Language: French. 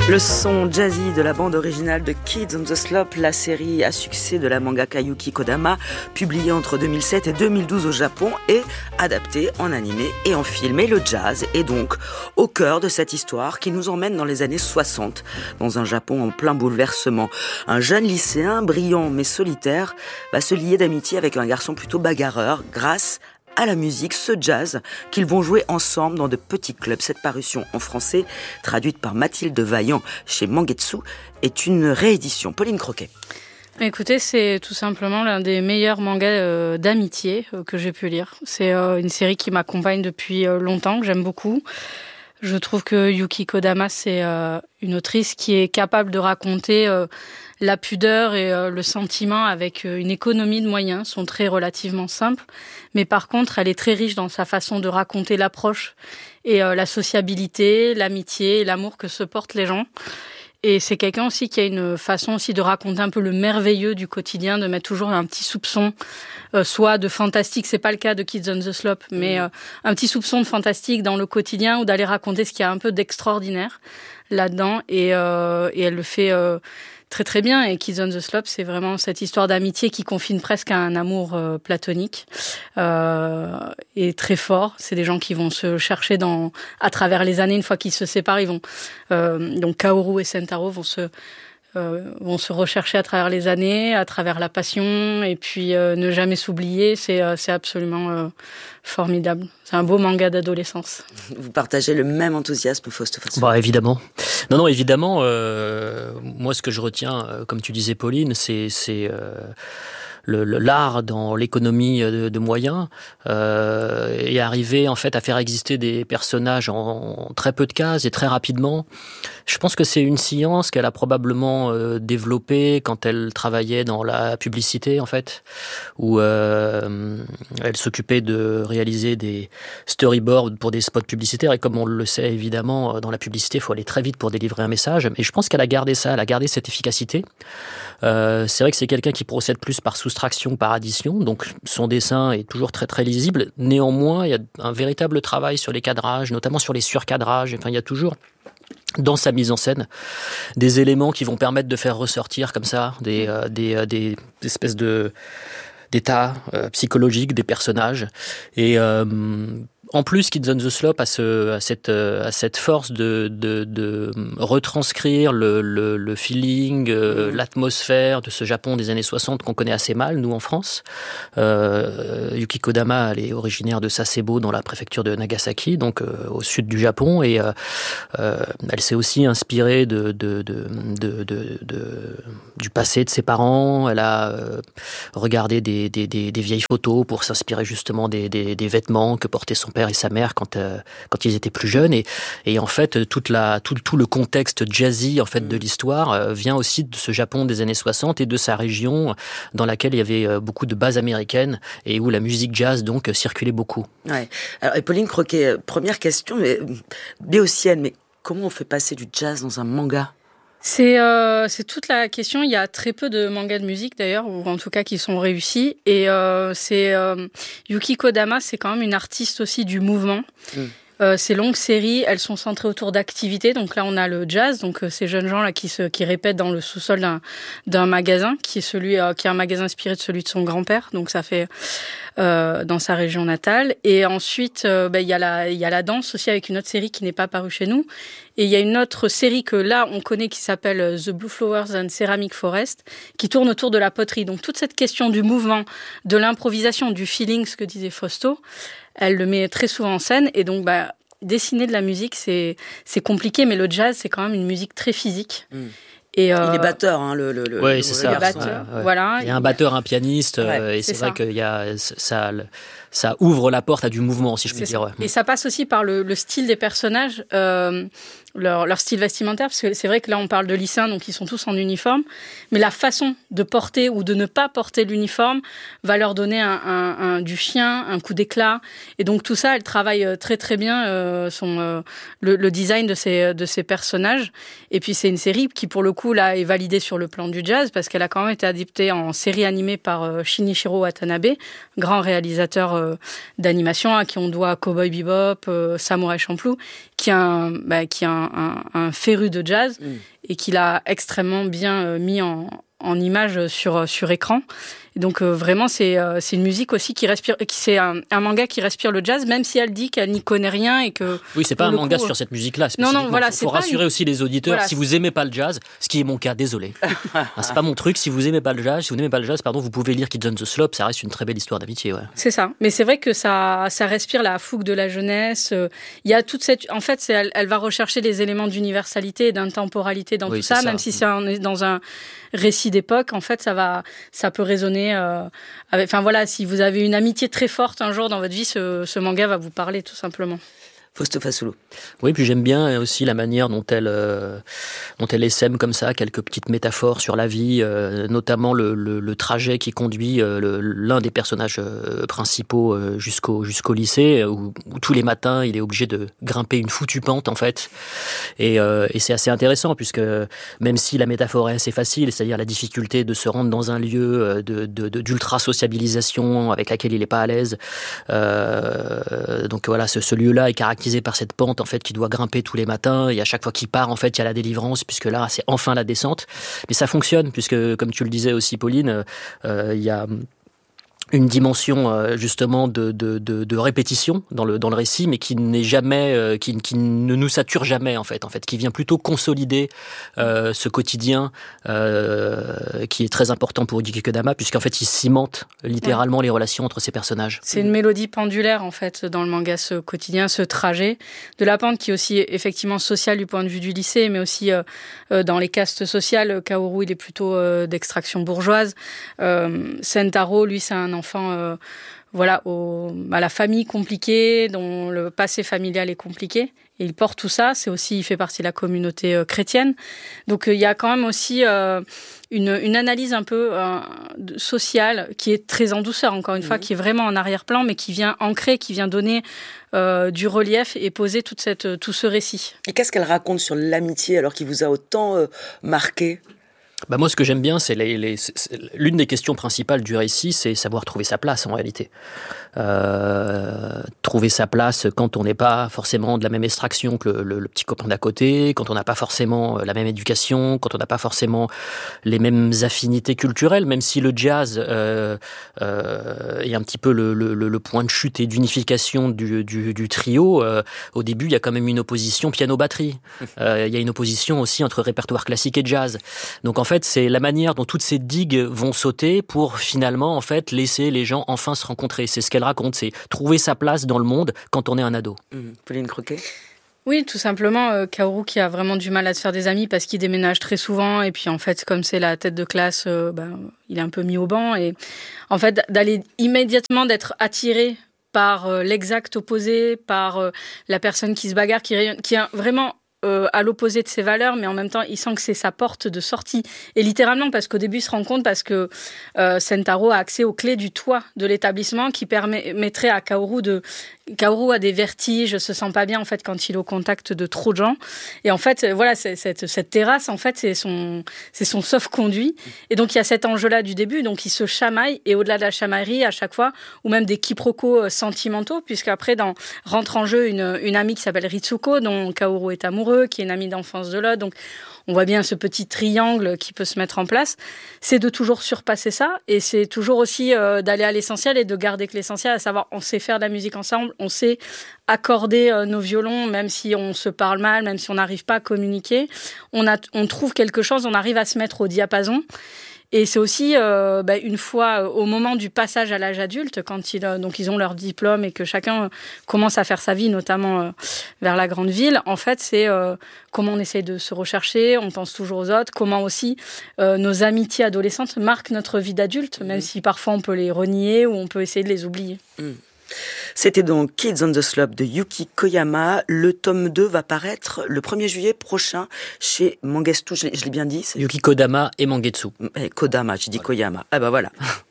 Le son jazzy de la bande originale de Kids on the Slope, la série à succès de la mangaka Yuki Kodama, publiée entre 2007 et 2012 au Japon et adaptée en animé et en film. Et le jazz est donc au cœur de cette histoire qui nous emmène dans les années 60, dans un Japon en plein bouleversement. Un jeune lycéen, brillant mais solitaire, va se lier d'amitié avec un garçon plutôt bagarreur grâce à la musique, ce jazz qu'ils vont jouer ensemble dans de petits clubs. Cette parution en français, traduite par Mathilde Vaillant chez Mangetsu, est une réédition. Pauline Croquet. Écoutez, c'est tout simplement l'un des meilleurs mangas d'amitié que j'ai pu lire. C'est une série qui m'accompagne depuis longtemps, que j'aime beaucoup. Je trouve que Yuki Kodama, c'est une autrice qui est capable de raconter la pudeur et le sentiment avec une économie de moyens, sont très relativement simples. Mais par contre, elle est très riche dans sa façon de raconter l'approche et la sociabilité, l'amitié et l'amour que se portent les gens. Et c'est quelqu'un aussi qui a une façon aussi de raconter un peu le merveilleux du quotidien, de mettre toujours un petit soupçon, soit de fantastique, c'est pas le cas de Kids on the Slope, mais un petit soupçon de fantastique dans le quotidien ou d'aller raconter ce qu'il y a un peu d'extraordinaire là-dedans. Et elle le fait très très bien. Et Kids on the Slope, c'est vraiment cette histoire d'amitié qui confine presque à un amour platonique et très fort. C'est des gens qui vont se chercher à travers les années. Une fois qu'ils se séparent, ils vont donc Kaoru et Sentaro vont se rechercher à travers les années, à travers la passion, et puis ne jamais s'oublier. C'est absolument formidable. C'est un beau manga d'adolescence. Vous partagez le même enthousiasme, Fausto Fassou? Bah, évidemment. Non, évidemment. Moi, ce que je retiens, comme tu disais, Pauline, c'est l'art dans l'économie de moyens et arriver en fait à faire exister des personnages en très peu de cases et très rapidement. Je pense que c'est une science qu'elle a probablement développée quand elle travaillait dans la publicité en fait, où elle s'occupait de réaliser des storyboards pour des spots publicitaires, et comme on le sait évidemment dans la publicité, il faut aller très vite pour délivrer un message, et je pense qu'elle a gardé ça, elle a gardé cette efficacité. C'est vrai que c'est quelqu'un qui procède plus par soustraction, par addition, donc son dessin est toujours très très lisible. Néanmoins, il y a un véritable travail sur les cadrages, notamment sur les surcadrages. Enfin, il y a toujours dans sa mise en scène des éléments qui vont permettre de faire ressortir comme ça des espèces d'états psychologiques des personnages. Et en plus, Kids on the Slope a cette force de retranscrire le feeling, l'atmosphère de ce Japon des années 60 qu'on connaît assez mal, nous, en France. Yuki Kodama, elle est originaire de Sasebo, dans la préfecture de Nagasaki, donc au sud du Japon, et elle s'est aussi inspirée du passé de ses parents. Elle a regardé des vieilles photos pour s'inspirer justement des vêtements que portaient son père et sa mère quand ils étaient plus jeunes, et en fait tout le contexte jazzy en fait de l'histoire vient aussi de ce Japon des années 60 et de sa région dans laquelle il y avait beaucoup de bases américaines et où la musique jazz donc circulait beaucoup. Ouais. Alors, et Pauline Croquet, première question, mais béotienne, mais comment on fait passer du jazz dans un manga ? C'est toute la question. Il y a très peu de mangas de musique d'ailleurs, ou en tout cas qui sont réussis. Et Yuki Kodama, c'est quand même une artiste aussi du mouvement. Ces longues séries, elles sont centrées autour d'activités. Donc là, on a le jazz, donc ces jeunes gens là qui répètent dans le sous-sol d'un magasin qui est un magasin inspiré de celui de son grand-père. Donc ça fait dans sa région natale. Et ensuite, il y a la danse aussi avec une autre série qui n'est pas parue chez nous. Et il y a une autre série que là, on connaît qui s'appelle The Blue Flowers and Ceramic Forest, qui tourne autour de la poterie. Donc toute cette question du mouvement, de l'improvisation, du feeling, ce que disait Fausto, elle le met très souvent en scène. Et donc, dessiner de la musique, c'est compliqué, mais le jazz, c'est quand même une musique très physique. Et il est batteur, hein, oui, c'est ça. Batteur, voilà. Il y a un batteur, un pianiste, et c'est vrai qu'il y a ça ouvre la porte à du mouvement, si je puis dire. Ouais. Et ça passe aussi par le style des personnages, leur style vestimentaire, parce que c'est vrai que là on parle de lycéens, donc ils sont tous en uniforme, mais la façon de porter ou de ne pas porter l'uniforme va leur donner du chien, un coup d'éclat, et donc tout ça, elle travaille très très bien le design de ces personnages. Et puis c'est une série qui pour le coup là est validée sur le plan du jazz, parce qu'elle a quand même été adaptée en série animée par Shinichiro Watanabe, grand réalisateur d'animation, à qui on doit Cowboy Bebop, Samurai Champloo, qui est un féru de jazz et qui l'a extrêmement bien mis en image sur écran. Et donc vraiment, c'est une musique aussi qui respire, c'est un manga qui respire le jazz, même si elle dit qu'elle n'y connaît rien et que. Oui, c'est pas un manga sur cette musique-là. Non, voilà, faut rassurer aussi les auditeurs. Voilà, si vous aimez pas le jazz, ce qui est mon cas, désolé. C'est pas mon truc. Si vous aimez pas le jazz, vous pouvez lire Kids on the Slope. Ça reste une très belle histoire d'amitié, ouais. C'est ça. Mais c'est vrai que ça respire la fougue de la jeunesse. Il y a toute cette, en fait, elle va rechercher les éléments d'universalité et d'intemporalité dans tout ça, même si c'est dans un récit d'époque. En fait, ça peut résonner. Enfin voilà, si vous avez une amitié très forte un jour dans votre vie, ce manga va vous parler tout simplement. Fausto Fasolo. Oui, puis j'aime bien aussi la manière dont elle essaime comme ça quelques petites métaphores sur la vie, notamment le trajet qui conduit l'un des personnages principaux jusqu'au lycée, où tous les matins il est obligé de grimper une foutue pente en fait. Et c'est assez intéressant puisque même si la métaphore est assez facile, c'est-à-dire la difficulté de se rendre dans un lieu d'ultra sociabilisation avec laquelle il n'est pas à l'aise, donc voilà, ce lieu-là est caractérisé par cette pente en fait qui doit grimper tous les matins, et à chaque fois qu'il part en fait il y a la délivrance puisque là c'est enfin la descente, mais ça fonctionne puisque comme tu le disais aussi Pauline, il y a une dimension justement de répétition dans le récit, mais qui n'est jamais, qui ne nous sature jamais en fait, qui vient plutôt consolider ce quotidien qui est très important pour Yuki Kodama, puisqu'en fait il cimente littéralement les relations entre ces personnages. C'est une mélodie pendulaire en fait dans le manga, ce quotidien, ce trajet de la pente qui est aussi effectivement social du point de vue du lycée, mais aussi dans les castes sociales. Kaoru il est plutôt d'extraction bourgeoise. Sentaro lui c'est un enfant à la famille compliquée, dont le passé familial est compliqué. Et il porte tout ça, il fait partie de la communauté chrétienne. Donc il y a quand même aussi une analyse un peu sociale qui est très en douceur, encore une fois, qui est vraiment en arrière-plan, mais qui vient ancrer, qui vient donner du relief et poser tout ce récit. Et qu'est-ce qu'elle raconte sur l'amitié alors qui vous a autant marqué ? Bah moi, ce que j'aime bien, c'est l'une des questions principales du récit, c'est savoir trouver sa place en réalité. Trouver sa place quand on n'est pas forcément de la même extraction que le petit copain d'à côté, quand on n'a pas forcément la même éducation, quand on n'a pas forcément les mêmes affinités culturelles, même si le jazz est un petit peu le point de chute et d'unification du trio. Au début, il y a quand même une opposition piano-batterie. Il y a une opposition aussi entre répertoire classique et jazz. Donc en fait, c'est la manière dont toutes ces digues vont sauter pour finalement en fait laisser les gens enfin se rencontrer. C'est ce qu'elle raconte, c'est trouver sa place dans le monde quand on est un ado. Pauline Croquet ? Oui, tout simplement, Kaoru qui a vraiment du mal à se faire des amis parce qu'il déménage très souvent, et puis en fait, comme c'est la tête de classe, il est un peu mis au banc, et en fait, d'aller immédiatement d'être attiré par l'exact opposé, par la personne qui se bagarre, qui est vraiment à l'opposé de ses valeurs, mais en même temps, il sent que c'est sa porte de sortie. Et littéralement, parce qu'au début, il se rend compte parce que Sentaro a accès aux clés du toit de l'établissement qui permettrait à Kaoru a des vertiges, se sent pas bien en fait quand il est au contact de trop de gens. Et en fait, voilà, cette terrasse, en fait, c'est son sauf-conduit. Et donc il y a cet enjeu-là du début. Donc il se chamaille, et au-delà de la chamaillerie, à chaque fois, ou même des quiproquos sentimentaux, puisqu'après rentre en jeu une amie qui s'appelle Ritsuko, dont Kaoru est amoureux, qui est une amie d'enfance de l'autre. Donc on voit bien ce petit triangle qui peut se mettre en place. C'est de toujours surpasser ça, et c'est toujours aussi d'aller à l'essentiel et de garder que l'essentiel, à savoir on sait faire de la musique ensemble, on sait accorder nos violons, même si on se parle mal, même si on n'arrive pas à communiquer. On trouve quelque chose, on arrive à se mettre au diapason. Et c'est aussi une fois au moment du passage à l'âge adulte, quand ils ont leur diplôme et que chacun commence à faire sa vie, notamment vers la grande ville. En fait, c'est comment on essaie de se rechercher, on pense toujours aux autres, comment aussi nos amitiés adolescentes marquent notre vie d'adulte, même si parfois on peut les renier ou on peut essayer de les oublier. C'était donc Kids on the Slope de Yuki Koyama. Le tome 2 va paraître le 1er juillet prochain chez Mangetsu. Je l'ai bien dit. Yuki Kodama et Mangetsu. Kodama, j'ai dit Koyama. Ah bah voilà.